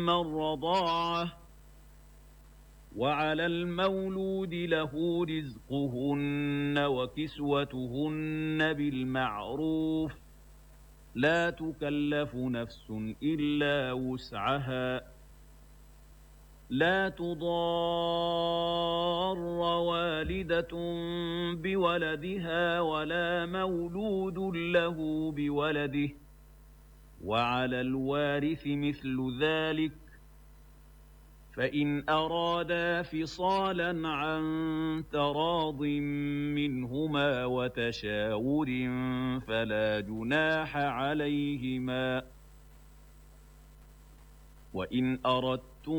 الرضاعة وعلى المولود له رزقهن وكسوتهن بالمعروف لا تكلف نفس إلا وسعها لا تضار والدة بولدها ولا مولود له بولده وعلى الوارث مثل ذلك فإن أرادا فصالا عن تراض منهما وتشاور فلا جناح عليهما وإن أردتم